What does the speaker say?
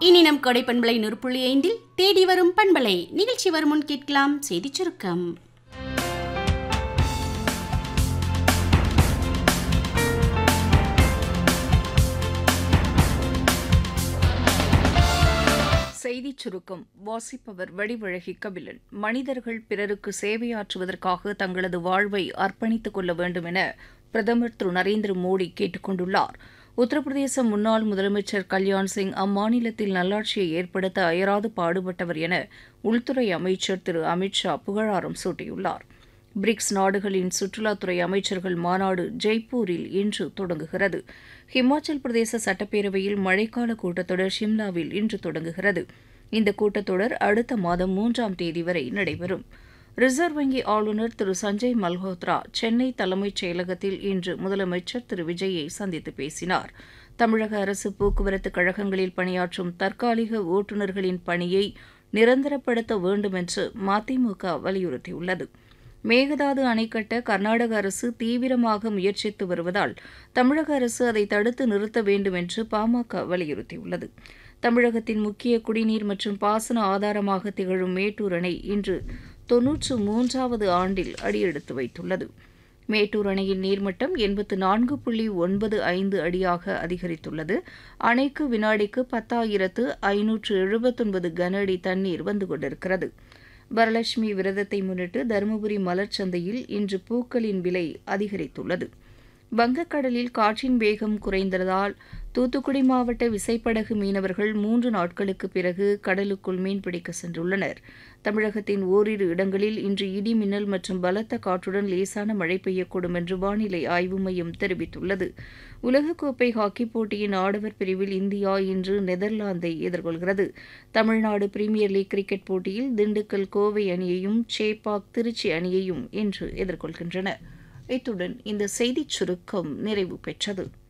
இனி நம் கொடை பண்பலை 100.5 தேடி வரும் பண்பலை நிகழ்ச்சி வரும் முன் கேட்கலாம் செய்திச் சுருக்கம். செய்திச் சுருக்கம் வாசிப்பவர் வடிவழகி கபிலன். மனிதர்கள் பிறருக்கு சேவையாற்றுவதற்காக தங்களது வாழ்வை அர்ப்பணித்துக் கொள்ள வேண்டும் என பிரதமர் திரு நரேந்திர மோடி கேட்டுக் கொண்டுள்ளார். உத்தரப்பிரதேச முன்னாள் முதலமைச்சர் கல்யாண் சிங் அம்மாநிலத்தில் நல்லாட்சியை ஏற்படுத்த அயராது பாடுபட்டவர் என உள்துறை அமைச்சர் திரு அமித் ஷா புகழாரம் சூட்டியுள்ளார். பிரிக்ஸ் நாடுகளின் சுற்றுலாத்துறை அமைச்சர்கள் மாநாடு ஜெய்ப்பூரில் இன்று தொடங்குகிறது. ஹிமாச்சல் பிரதேச சட்டப்பேரவையில் மழைக்கால கூட்டத்தொடர் ஷிம்லாவில் இன்று தொடங்குகிறது. இந்த கூட்டத்தொடர் அடுத்த மாதம் 3ஆம் தேதி வரை நடைபெறும். ரிசர்வ் வங்கி ஆளுநர் திரு சஞ்சய் மல்ஹோத்ரா சென்னை தலைமைச் செயலகத்தில் இன்று முதலமைச்சர் திரு விஜயை சந்தித்து பேசினார். தமிழக அரசு போக்குவரத்து கழகங்களில் பணியாற்றும் தற்காலிக ஓட்டுநர்களின் பணியை நிரந்தரப்படுத்த வேண்டும் என்று மதிமுக வலியுறுத்தியுள்ளது. மேகதாது அணை கட்ட கர்நாடக அரசு தீவிரமாக முயற்சித்து வருவதால் தமிழக அரசு அதை தடுத்து நிறுத்த வேண்டும் என்று பாமக வலியுறுத்தியுள்ளது. தமிழகத்தின் முக்கிய குடிநீர் மற்றும் பாசன ஆதாரமாக திகழும் மேட்டூர் அணை இன்று 93வது ஆண்டில் அடியெடுத்து வைத்துள்ளது. மேட்டூர் அணையின் நீர்மட்டம் 84.95 அடியாக அதிகரித்துள்ளது. அணைக்கு வினாடிக்கு 10,579 கன அடி தண்ணீர் வந்து கொண்டிருக்கிறது. வரலட்சுமி விரதத்தை முன்னிட்டு தருமபுரி மலர் சந்தையில் இன்று பூக்களின் விலை அதிகரித்துள்ளது. வங்கக்கடலில் காற்றின் வேகம் குறைந்ததால் தூத்துக்குடி மாவட்ட விசைப்படகு மீனவர்கள் 3 நாட்களுக்கு பிறகு கடலுக்குள் மீன்பிடிக்க சென்றுள்ளனர். தமிழகத்தின் ஓரிரு இடங்களில் இன்று இடி மின்னல் மற்றும் பலத்த காற்றுடன் லேசான மழை பெய்யக்கூடும் என்று வானிலை ஆய்வு மையம் தெரிவித்துள்ளது. உலகக்கோப்பை ஹாக்கிப் போட்டியின் ஆடவர் பிரிவில் இந்தியா இன்று நெதர்லாந்தை எதிர்கொள்கிறது. தமிழ்நாடு பிரீமியர் லீக் கிரிக்கெட் போட்டியில் திண்டுக்கல் கோவை அணியையும் சேப்பாக் திருச்சி அணியையும் இன்று எதிர்கொள்கின்றன. இத்துடன் இந்த செய்திச் சுருக்கம் நிறைவு பெற்றது.